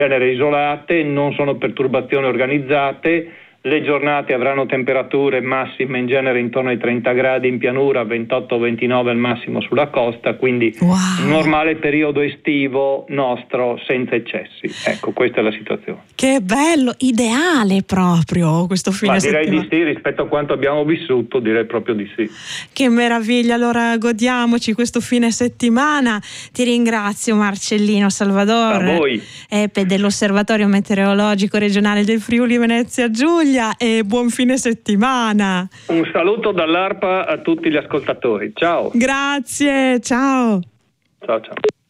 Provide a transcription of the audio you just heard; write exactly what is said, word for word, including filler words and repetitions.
genere isolate, non sono perturbazioni organizzate. Le giornate avranno temperature massime in genere intorno ai trenta gradi in pianura, ventotto ventinove al massimo sulla costa, quindi wow. un normale periodo estivo nostro senza eccessi. Ecco, questa è la situazione. Che bello, ideale proprio questo fine Ma settimana. direi di sì, rispetto a quanto abbiamo vissuto, direi proprio di sì. Che meraviglia, allora godiamoci questo fine settimana. Ti ringrazio Marcellino Salvador, A voi. Epe dell'Osservatorio Meteorologico Regionale del Friuli Venezia Giulia, e buon fine settimana. Un saluto dall'ARPA a tutti gli ascoltatori. Ciao. Grazie, ciao. Ciao ciao.